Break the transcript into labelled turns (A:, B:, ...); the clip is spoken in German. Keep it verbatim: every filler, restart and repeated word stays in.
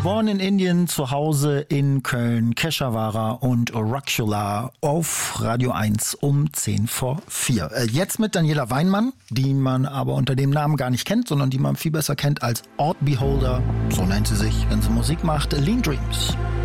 A: Geboren in Indien, zu Hause in Köln, Keshawara und Ruxula auf Radio eins um zehn vor vier. Jetzt mit Daniela Weinmann, die man aber unter dem Namen gar nicht kennt, sondern die man viel besser kennt als Odd Beholder, so nennt sie sich, wenn sie Musik macht, Lean Dreams.